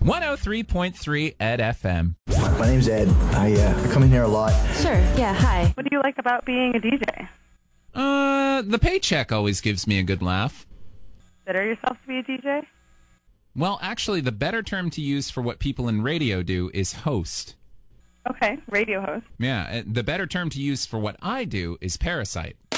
103.3 Ed FM. My name's Ed. I come in here a lot. Sure, yeah, hi. What do you like about being a DJ? The paycheck always gives me a good laugh. Consider yourself to be a DJ? Well, actually, the better term to use for what people in radio do is host. Okay, radio host. Yeah, the better term to use for what I do is parasite.